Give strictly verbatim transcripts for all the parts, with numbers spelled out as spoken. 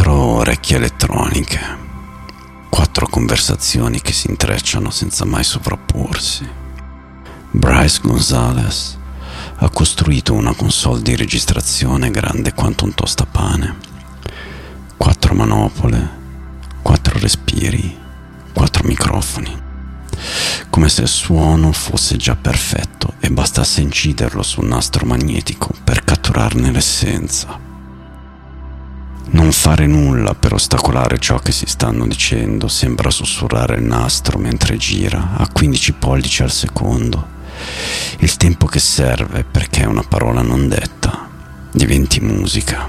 Quattro orecchie elettroniche, quattro conversazioni che si intrecciano senza mai sovrapporsi. Bryce Gonzalez ha costruito una console di registrazione grande quanto un tostapane. Quattro manopole, quattro respiri, quattro microfoni. Come se il suono fosse già perfetto e bastasse inciderlo sul nastro magnetico per catturarne l'essenza. Non fare nulla per ostacolare ciò che si stanno dicendo sembra sussurrare il nastro mentre gira a quindici pollici al secondo. Il tempo che serve perché una parola non detta diventi musica.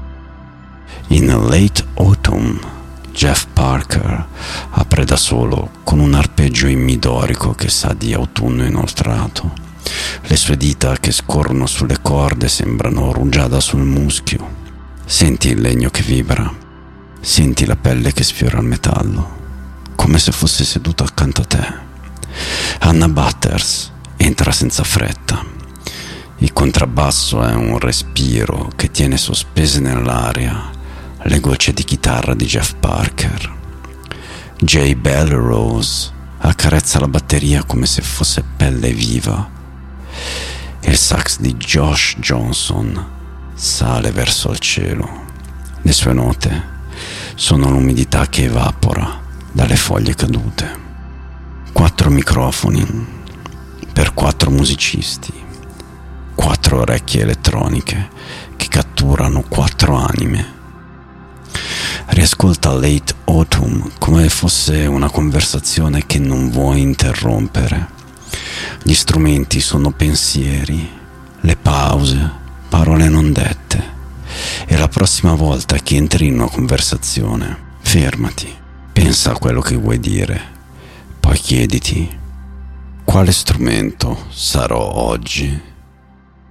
In Late Autumn, Jeff Parker apre da solo con un arpeggio in mi dorico che sa di autunno inoltrato. Le sue dita che scorrono sulle corde sembrano rugiada sul muschio. Senti il legno che vibra, senti la pelle che sfiora il metallo, come se fosse seduto accanto a te. Anna Butters entra senza fretta. Il contrabbasso è un respiro che tiene sospese nell'aria le gocce di chitarra di Jeff Parker. Jay Belrose accarezza la batteria come se fosse pelle viva. Il sax di Josh Johnson sale verso il cielo. Le sue note sono l'umidità che evapora dalle foglie cadute. Quattro microfoni per quattro musicisti, quattro orecchie elettroniche che catturano quattro anime. Riascolta Late Autumn come fosse una conversazione che non vuoi interrompere. Gli strumenti sono pensieri, le pause, parole non dette. E la prossima volta che entri in una conversazione, fermati, pensa a quello che vuoi dire, poi chiediti: quale strumento sarò oggi?